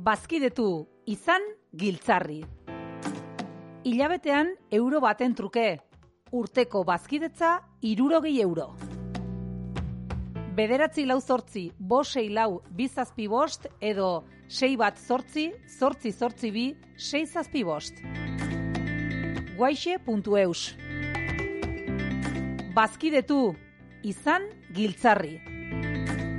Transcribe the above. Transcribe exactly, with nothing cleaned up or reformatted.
Bazkidetu, izan giltzarri. Hilabetean euro baten truke, urteko bazkidetza hirurogei euro. Bederatzi lau zortzi, bost sei lau, bi zazpi bost, edo sei bat zortzi, zortzi zortzi bi, sei zazpi bost. guaixe puntu eus. Bazkidetu, izan giltzarri.